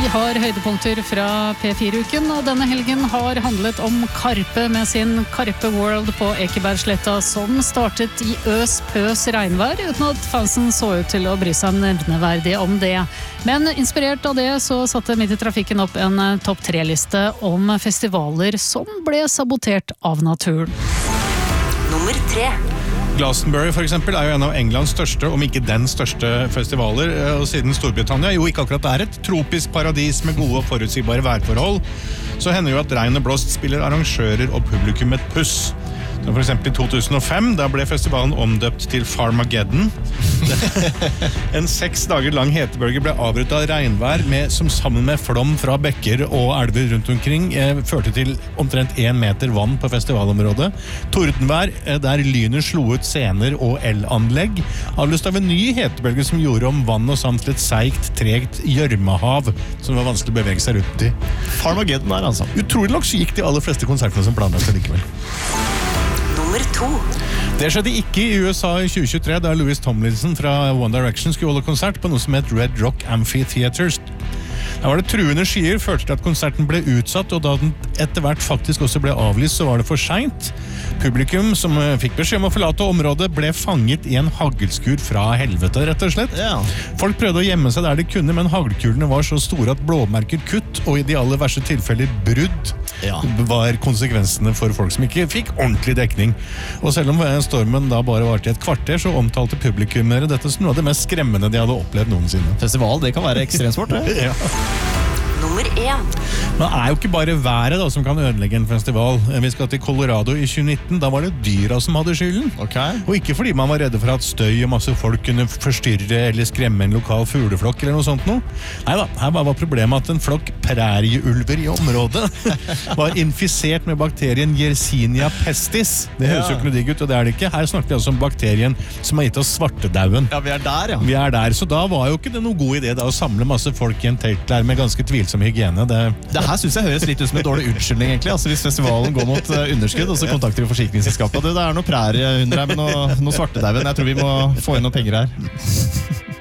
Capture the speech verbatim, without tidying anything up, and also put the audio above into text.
har høydepunkter fra P fire-uken, og denne helgen har handlet om Karpe med sin Karpe World på Ekebergsletta, som startet i øs-pøs regnvær, uten at fansen så ut til å bry seg nevneverdig om det. Men inspirert av det så satte Midt i trafikken opp en topp tre-liste om festivaler som ble sabotert av naturen. Nummer tre. Glastonbury for eksempel er jo en av Englands største, om ikke den største festivaler, og siden Storbritannia jo ikke akkurat er et tropisk paradis med gode og forutsigbare værforhold, så hender jo at regn og blåst spiller arrangører og publikum et puss. Så for eksempel i to tusen og fem, da ble festivalen omdøpt til Farmageddon. En seks dager lang hetebølge ble avbrutt av regnvær med, som sammen med flom fra bekker og elver rundt omkring eh, førte til omtrent en meter vann på festivalområdet. Tordenvær, eh, der lynet slo ut scener og elanlegg, avløst av en ny hetebølge som gjorde om vann og samt til et seigt, tregt gjørmehav som var vanskelig å bevege seg rundt i. Farmageddon der, altså. Utrolig nok så gikk de aller fleste konsertene som planlagt likevel. Nummer to. Det skjedde ikke i U S A i tjue tjuetre, da Louis Tomlinson fra One Direction skulle holde konsert på noe som het Red Rock Amphitheater. Da var det truende skyer, førte til at konserten ble utsatt, og da den etter hvert faktisk også ble avlyst, så var det for sent. Publikum, som fikk beskjed om å forlate området, ble fanget i en hagelskur fra helvete, rett og slett. Ja. Folk prøvde å gjemme seg der de kunne, men hagelkulene var så store at blåmerker kutt, og i de aller verste tilfeller brudd, Ja. var konsekvensene for folk som ikke fikk ordentlig dekning. Og selv om stormen da bare varte i et kvarter, så omtalte publikummere dette som noe av det mest skremmende de hadde opplevd noensinne. Festival, det kan være ekstremsport, det. Ja. Nummer én. Men det er jo ikke bare været da som kan ødelegge en festival. Vi skal til Colorado i tjue nitten, da var det dyra som hadde skylden. Ok. Og ikke fordi man var redde for at støy og masse folk kunne forstyrre eller skremme en lokal fugleflokk eller noe sånt noe. Neida, her var problemet at en flokk prærieulver i området var infisert med bakterien Yersinia pestis. Det høres jo ikke noe digg ut, og det er det ikke. Her snakker vi altså om bakterien som har gitt oss svartedauden. Ja, vi er der, ja. Vi er der, så da var jo ikke det noe god idé da, å samle masse folk i en teltleir med ganske tvilsom hygiene. Det Det her synes jeg høres litt ut som en dårlig unnskyldning, egentlig. Altså, hvis festivalen går mot uh, underskudd, og så kontakter vi forsikringsselskapet. Det, det er noe præriehunder her med noe, noe svartedauden. Jeg tror vi må få inn noen penger her.